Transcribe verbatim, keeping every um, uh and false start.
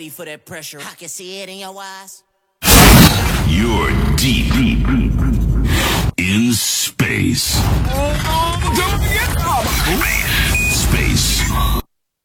for that pressure. I can see it in your eyes. You're deep